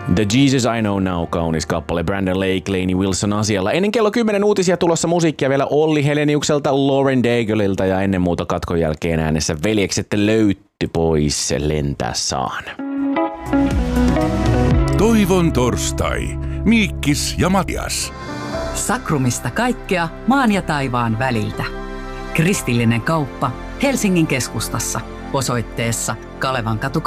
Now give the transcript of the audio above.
The Jesus I Know Now, kaunis kappale Brandon Lake, Lainey Wilson asialla. Ennen kello 10 uutisia tulossa musiikkia vielä Olli Heleniukselta, Lauren Daigleilta ja ennen muuta katkon jälkeen äänessä veljekset löytty pois, se lentää saan. Toivon torstai. Miikkis ja Matias. Sakrumista kaikkea maan ja taivaan väliltä. Kristillinen kauppa Helsingin keskustassa osoitteessa Kalevankatu